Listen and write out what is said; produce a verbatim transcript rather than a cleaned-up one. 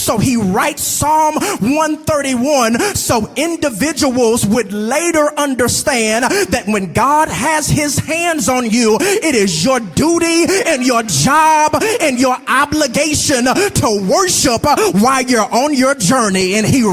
So he writes Psalm one thirty-one so individuals would later understand that when God has his hands on you, it is your duty and your job and your obligation to worship while you're on your journey. And he